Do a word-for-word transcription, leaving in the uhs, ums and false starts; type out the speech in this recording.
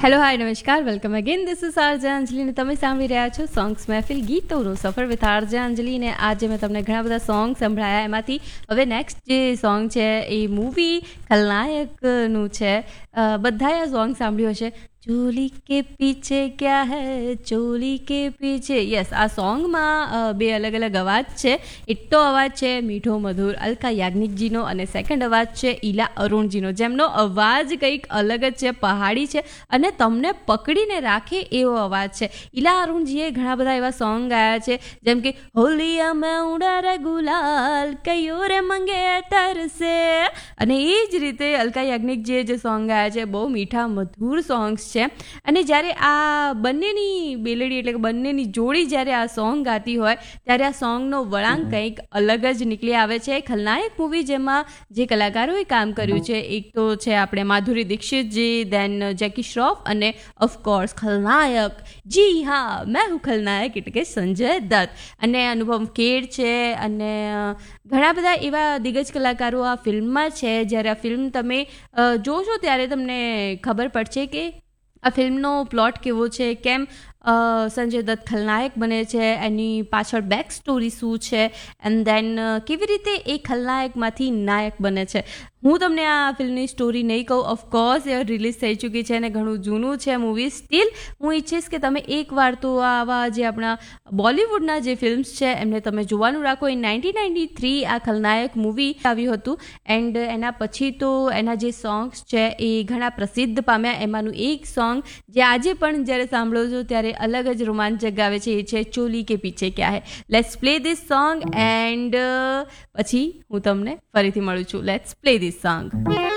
Hello hi નમસ્કાર welcome again this is RJ અંજલિ ને તમે સાંભળી રહ્યા છો સોંગ્સ મહેફિલ ગીતોનો સફર વિથ આરજે અંજલિ ને આજે મેં તમને ઘણા બધા સોંગ સંભળાયા એમાંથી હવે નેક્સ્ટ જે સોંગ છે એ મૂવી ખલનાયકનું છે. બધાએ આ સોંગ સાંભળ્યું હશે. ચોલી કે પીછે ક્યા હૈ ચોલી કે પીછે. યસ, આ સોંગમાં બે અલગ અલગ અવાજ છે. એક તો અવાજ છે મીઠો મધુર અલકા યાજ્ઞિકજીનો અને સેકન્ડ અવાજ છે ઈલા અરુણજીનો, જેમનો અવાજ કંઈક અલગ જ છે, પહાડી છે અને તમને પકડીને રાખે એવો અવાજ છે. ઈલા અરુણજીએ ઘણા બધા એવા સોંગ ગાયા છે જેમ કે હોલિયા મેં ઉડા રે ગુલાલ કયો રે મંગે તરસે, અને એ જ રીતે અલકા યાજ્ઞિકજીએ જે સોંગ ગાયા છે બહુ મીઠા મધુર સોંગ્સ છે. અને જ્યારે આ બંનેની બેલડી એટલે કે બંનેની જોડી જ્યારે આ સોંગ ગાતી હોય ત્યારે આ સોંગનો વળાંક કંઈક અલગ જ નીકળી આવે છે. ખલનાયક મૂવી જેમાં જે કલાકારોએ કામ કર્યું છે એક તો છે આપણે માધુરી દીક્ષિતજી, દેન જેકી શ્રોફ અને ઓફકોર્સ ખલનાયક, જી હા મેં હું ખલનાયક એટલે કે સંજય દત્ત અને અનુપમ ખેર છે અને ઘણા બધા એવા દિગ્ગજ કલાકારો આ ફિલ્મમાં છે. જ્યારે આ ફિલ્મ તમે જોશો ત્યારે તમને ખબર પડશે કે આ ફિલ્મનો પ્લોટ કેવો છે, કેમ સંજય દત્ત ખલનાયક બને છે, એની પાછળ બેક સ્ટોરી શું છે, એન્ડ દેન કેવી રીતે એ ખલનાયકમાંથી નાયક બને છે. હું તમને આ ફિલ્મની સ્ટોરી નહીં કહું, ઓફકોર્સ એ રિલીઝ થઈ ચૂકી છે અને ઘણું જૂનું છે મૂવી. સ્ટીલ હું ઈચ્છીશ કે તમે એકવાર તો આવા જે આપણા બોલિવૂડના જે ફિલ્મ્સ છે એમને તમે જોવાનું રાખો. એ નાઇન્ટીન નાઇન્ટી થ્રી આ ખલનાયક મૂવી આવ્યું હતું એન્ડ એના પછી તો એના જે સોંગ્સ છે એ ઘણા પ્રસિદ્ધ પામ્યા. એમાંનું એક સોંગ જે આજે પણ જ્યારે સાંભળો છો ત્યારે અલગ જ રોમાંચક ગાવે છે એ છે ચોલી કે પીછે ક્યા હૈ. Let's play this song and પછી હું તમને ફરીથી મળું છું. Let's play this song.